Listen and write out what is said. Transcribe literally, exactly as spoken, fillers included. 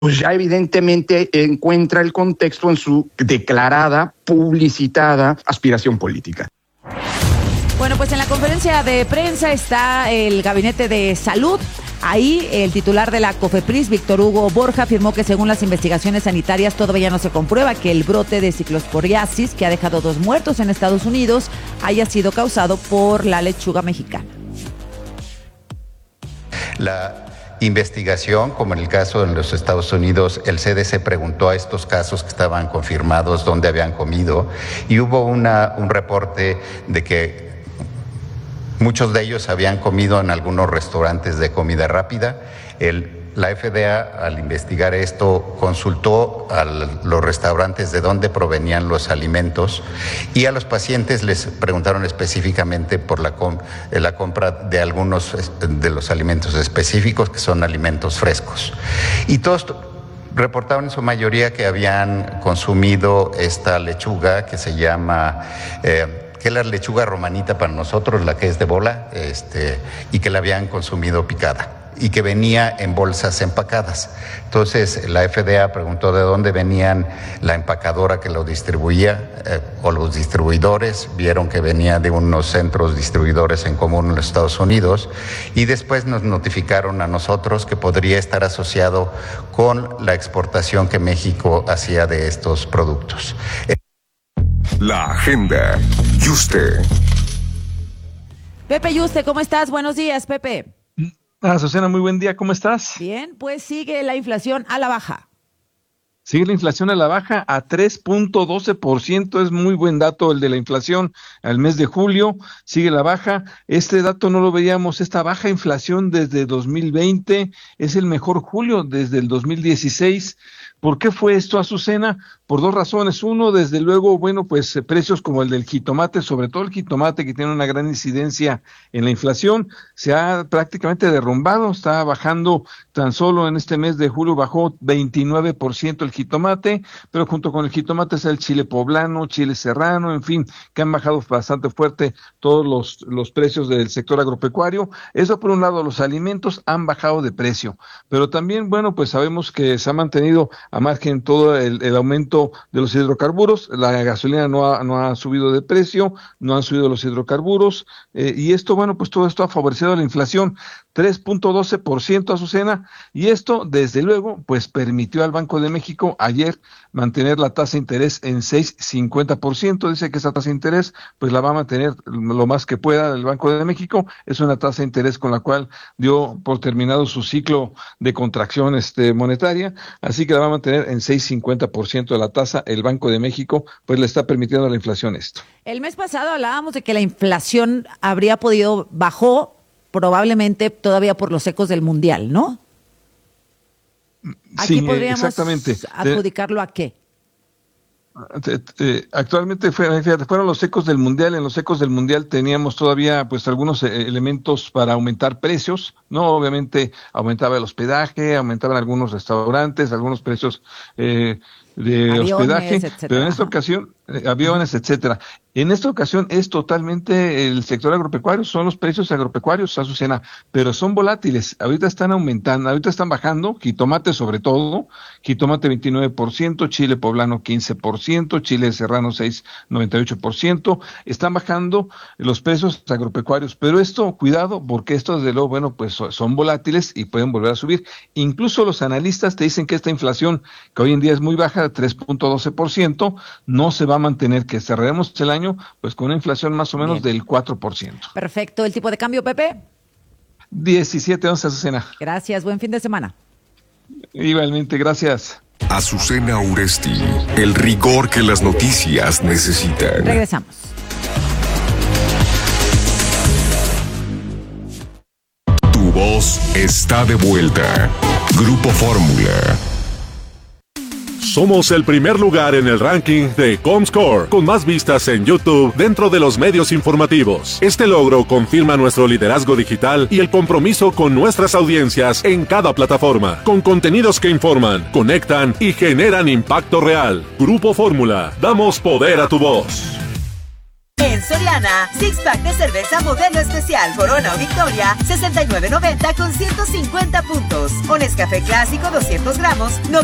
pues ya evidentemente encuentra el contexto en su declarada, publicitada aspiración política. Bueno, pues en la conferencia de prensa está el Gabinete de Salud. Ahí el titular de la COFEPRIS, Víctor Hugo Borja, afirmó que según las investigaciones sanitarias todavía no se comprueba que el brote de ciclosporiasis, que ha dejado dos muertos en Estados Unidos, haya sido causado por la lechuga mexicana. La investigación, como en el caso de los Estados Unidos, el C D C preguntó a estos casos que estaban confirmados dónde habían comido y hubo una, un reporte de que muchos de ellos habían comido en algunos restaurantes de comida rápida. El, la F D A, al investigar esto, consultó a los restaurantes de dónde provenían los alimentos y a los pacientes les preguntaron específicamente por la, com la compra de algunos de los alimentos específicos, que son alimentos frescos. Y todos reportaron en su mayoría que habían consumido esta lechuga que se llama... Eh, que es la lechuga romanita para nosotros, la que es de bola, este, y que la habían consumido picada y que venía en bolsas empacadas. Entonces la F D A preguntó de dónde venían la empacadora que lo distribuía eh, o los distribuidores, vieron que venía de unos centros distribuidores en común en los Estados Unidos y después nos notificaron a nosotros que podría estar asociado con la exportación que México hacía de estos productos. La agenda. Yuste. Pepe Yuste, ¿cómo estás? Buenos días, Pepe. Ah, Azucena, muy buen día, ¿cómo estás? Bien, pues sigue la inflación a la baja. Sigue la inflación a la baja a tres punto doce por ciento, es muy buen dato el de la inflación al mes de julio, sigue la baja. Este dato no lo veíamos, esta baja inflación desde dos mil veinte, es el mejor julio desde el dos mil dieciséis. ¿Por qué fue esto, Azucena? Por dos razones. Uno, desde luego, bueno, pues eh, precios como el del jitomate, sobre todo el jitomate que tiene una gran incidencia en la inflación, se ha prácticamente derrumbado, está bajando tan solo en este mes de julio, bajó veintinueve por ciento el jitomate, pero junto con el jitomate está el chile poblano, chile serrano, en fin, que han bajado bastante fuerte todos los, los precios del sector agropecuario. Eso por un lado, los alimentos han bajado de precio, pero también, bueno, pues sabemos que se ha mantenido a margen todo el, el aumento de los hidrocarburos, la gasolina no ha, no ha subido de precio, no han subido los hidrocarburos, eh, y esto, bueno, pues todo esto ha favorecido la inflación, tres punto doce por ciento, Azucena, y esto, desde luego, pues permitió al Banco de México ayer mantener la tasa de interés en seis punto cincuenta por ciento, dice que esa tasa de interés, pues la va a mantener lo más que pueda el Banco de México, es una tasa de interés con la cual dio por terminado su ciclo de contracción este, monetaria, así que la va a mantener en seis punto cincuenta por ciento de la tasa, el Banco de México, pues le está permitiendo a la inflación esto. El mes pasado hablábamos de que la inflación habría podido, bajó probablemente todavía por los ecos del Mundial, ¿no? Aquí sí, podríamos exactamente. adjudicarlo a qué. Actualmente fíjate, fueron los ecos del Mundial. En los ecos del Mundial teníamos todavía pues algunos elementos para aumentar precios, ¿no? Obviamente aumentaba el hospedaje, aumentaban algunos restaurantes, algunos precios eh, de aviones, hospedaje, etcétera. Pero en esta ocasión, eh, aviones, etcétera. En esta ocasión es totalmente el sector agropecuario, son los precios agropecuarios, Azucena, pero son volátiles, ahorita están aumentando, ahorita están bajando, jitomate sobre todo, jitomate veintinueve por ciento, chile poblano quince por ciento, chile serrano seis punto noventa y ocho por ciento, están bajando los precios agropecuarios, pero esto, cuidado, porque esto desde luego, bueno, pues son volátiles y pueden volver a subir. Incluso los analistas te dicen que esta inflación, que hoy en día es muy baja, de tres punto doce por ciento, no se va a mantener, que cerraremos el año pues con una inflación más o menos Bien. del cuatro por ciento. Perfecto. ¿El tipo de cambio, Pepe? diecisiete once, Azucena. Gracias. Buen fin de semana. Igualmente, gracias. Azucena Uresti, el rigor que las noticias necesitan. Regresamos. Tu voz está de vuelta. Grupo Fórmula. Somos el primer lugar en el ranking de Comscore, con más vistas en YouTube dentro de los medios informativos. Este logro confirma nuestro liderazgo digital y el compromiso con nuestras audiencias en cada plataforma, con contenidos que informan, conectan y generan impacto real. Grupo Fórmula, damos poder a tu voz. En En Soriana, six pack de cerveza modelo especial Corona o Victoria, sesenta y nueve noventa con ciento cincuenta puntos. O Nescafé clásico doscientos gramos,